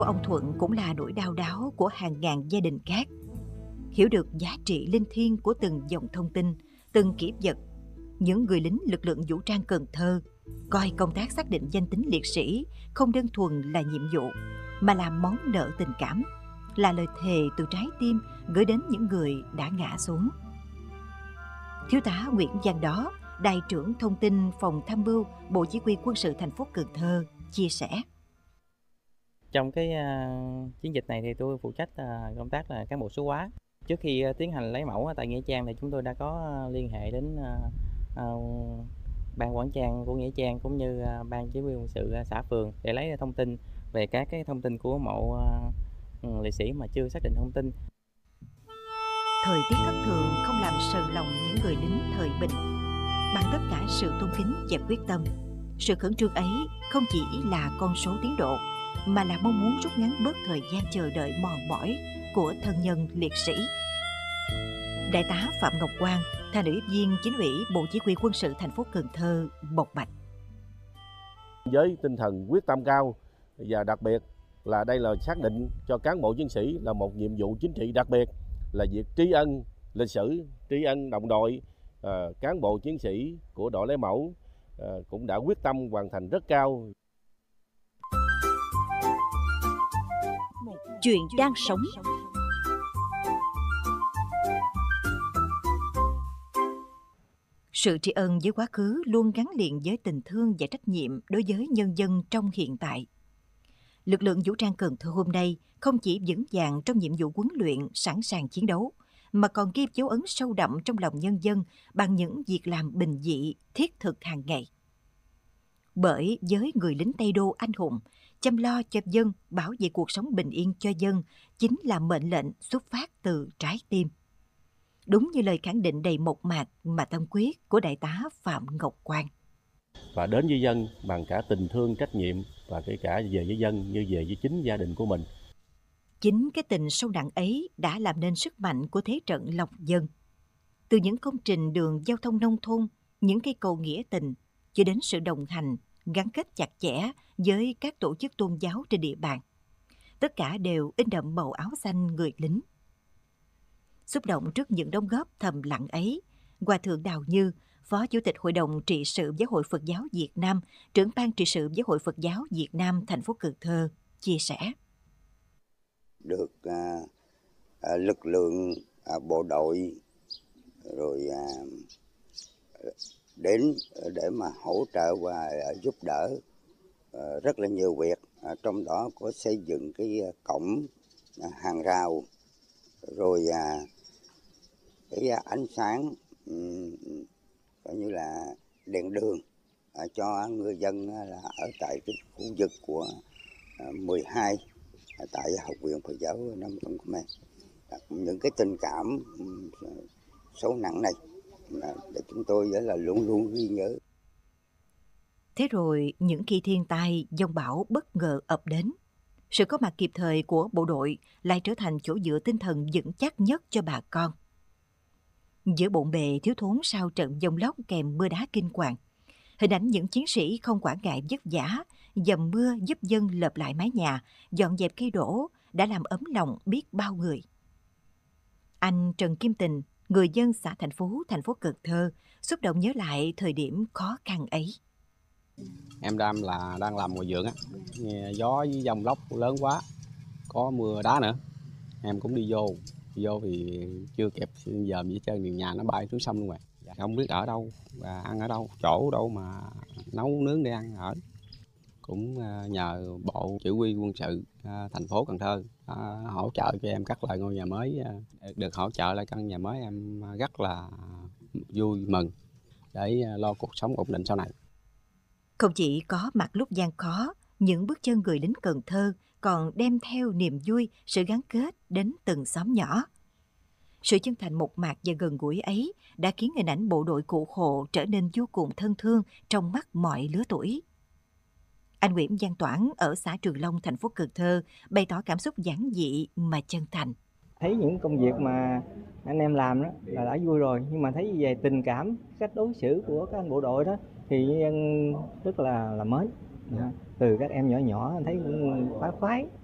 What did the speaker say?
Của ông Thuận cũng là nỗi đau đáu của hàng ngàn gia đình khác. Hiểu được giá trị linh thiêng của từng dòng thông tin, từng kỷ vật, những người lính lực lượng vũ trang Cần Thơ coi công tác xác định danh tính liệt sĩ không đơn thuần là nhiệm vụ, mà là món nợ tình cảm, là lời thề từ trái tim gửi đến những người đã ngã xuống. Thiếu tá Nguyễn Văn Đó, Đại trưởng Thông tin Phòng Tham mưu Bộ Chỉ huy Quân sự thành phố Cần Thơ chia sẻ. Trong cái chiến dịch này thì tôi phụ trách công tác là cán bộ số hóa. Trước khi tiến hành lấy mẫu tại Nghĩa Trang thì chúng tôi đã có liên hệ đến ban quản trang của Nghĩa Trang cũng như ban chỉ huy quân sự xã phường để lấy thông tin về các cái thông tin của mộ liệt sĩ mà chưa xác định thông tin. Thời tiết thất thường không làm sờn lòng những người lính thời bình. Bằng tất cả sự tôn kính và quyết tâm, sự khẩn trương ấy không chỉ là con số tiến độ, mà là mong muốn rút ngắn bớt thời gian chờ đợi mòn mỏi của thân nhân liệt sĩ. Đại tá Phạm Ngọc Quang, Thành ủy viên Chính ủy Bộ Chỉ huy Quân sự thành phố Cần Thơ bộc bạch. Với tinh thần quyết tâm cao và đặc biệt là đây là xác định cho cán bộ chiến sĩ là một nhiệm vụ chính trị đặc biệt, là việc tri ân lịch sử, tri ân đồng đội. Cán bộ chiến sĩ của đội lấy mẫu cũng đã quyết tâm hoàn thành rất cao. Chuyện đang sống. Sự tri ân với quá khứ luôn gắn liền với tình thương và trách nhiệm đối với nhân dân trong hiện tại. Lực lượng vũ trang Cần Thơ hôm nay không chỉ vững vàng trong nhiệm vụ huấn luyện, sẵn sàng chiến đấu, mà còn ghi dấu ấn sâu đậm trong lòng nhân dân bằng những việc làm bình dị, thiết thực hàng ngày. Bởi với người lính Tây Đô anh hùng, chăm lo cho dân, bảo vệ cuộc sống bình yên cho dân chính là mệnh lệnh xuất phát từ trái tim. Đúng như lời khẳng định đầy mộc mạc mà tâm quyết của Đại tá Phạm Ngọc Quang. Và đến với dân bằng cả tình thương, trách nhiệm và kể cả về với dân như về với chính gia đình của mình. Chính cái tình sâu nặng ấy đã làm nên sức mạnh của thế trận lòng dân. Từ những công trình đường giao thông nông thôn, những cây cầu nghĩa tình, cho đến sự đồng hành, gắn kết chặt chẽ với các tổ chức tôn giáo trên địa bàn. Tất cả đều in đậm màu áo xanh người lính. Xúc động trước những đóng góp thầm lặng ấy, Hòa thượng Đào Như, Phó Chủ tịch Hội đồng trị sự Giáo hội Phật giáo Việt Nam, trưởng ban trị sự Giáo hội Phật giáo Việt Nam thành phố Cần Thơ chia sẻ. Được lực lượng bộ đội rồi đến để mà hỗ trợ và giúp đỡ rất là nhiều việc, trong đó có xây dựng cái cổng hàng rào, rồi cái ánh sáng coi như là đèn đường cho người dân là ở tại cái khu vực của 12 tại Học viện Phật giáo Nam Tông Khmer. Những cái tình cảm sâu nặng này để chúng tôi là luôn luôn ghi nhớ. Thế rồi những khi thiên tai, giông bão bất ngờ ập đến, sự có mặt kịp thời của bộ đội lại trở thành chỗ dựa tinh thần vững chắc nhất cho bà con. Giữa bộn bề thiếu thốn sau trận giông lốc kèm mưa đá kinh hoàng, hình ảnh những chiến sĩ không quản ngại vất vả, dầm mưa giúp dân lợp lại mái nhà, dọn dẹp cây đổ đã làm ấm lòng biết bao người. Anh Trần Kim Tình, người dân xã thành phố Cần Thơ, xúc động nhớ lại thời điểm khó khăn ấy. Em đang làm ngoài vườn á, gió với dông lốc lớn quá, có mưa đá nữa, em cũng đi vô thì chưa kịp dòm gì hết trơn, nhà nó bay xuống sông luôn rồi. Không biết ở đâu và ăn ở đâu, chỗ đâu mà nấu nướng để ăn ở. Cũng nhờ Bộ Chỉ huy Quân sự thành phố Cần Thơ hỗ trợ cho em cắt lại ngôi nhà mới. Được hỗ trợ lại căn nhà mới em rất là vui mừng để lo cuộc sống ổn định sau này. Không chỉ có mặt lúc gian khó, những bước chân người lính Cần Thơ còn đem theo niềm vui, sự gắn kết đến từng xóm nhỏ. Sự chân thành mộc mạc và gần gũi ấy đã khiến hình ảnh bộ đội cụ Hồ trở nên vô cùng thân thương trong mắt mọi lứa tuổi. Anh Nguyễn Văn Toản ở xã Trường Long, thành phố Cần Thơ bày tỏ cảm xúc giản dị mà chân thành. Thấy những công việc mà anh em làm đó là đã vui rồi, nhưng mà thấy về tình cảm, cách đối xử của các anh bộ đội đó thì rất là mến. Từ các em nhỏ nhỏ thấy cũng khoái khoái.